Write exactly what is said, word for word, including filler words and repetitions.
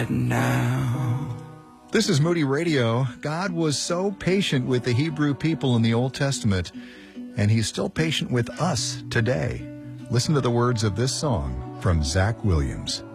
now. This is Moody Radio. God was so patient with the Hebrew people in the Old Testament, and He's still patient with us today. Listen to the words of this song from Zach Williams.